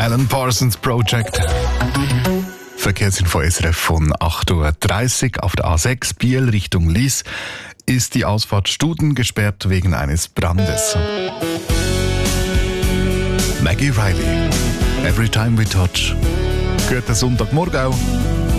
Alan Parsons Project. Verkehrsinfo SRF von 8.30 Uhr auf der A6 Biel Richtung Lies ist die Ausfahrt Studen gesperrt wegen eines Brandes. Maggie Riley, Every Time We Touch. Gehört der Sonntagmorgen auch.